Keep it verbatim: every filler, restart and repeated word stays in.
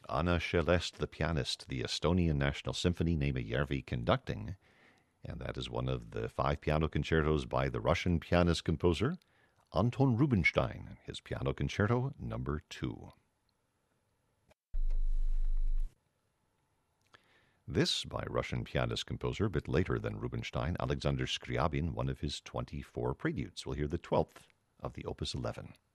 Anna Shelest, the pianist, the Estonian National Symphony, Neeme Järvi conducting, and that is one of the five piano concertos by the Russian pianist-composer Anton Rubinstein, his Piano Concerto number two. This by Russian pianist-composer, a bit later than Rubinstein, Alexander Scriabin, one of his twenty-four preludes. We'll hear the twelfth of the Opus eleven.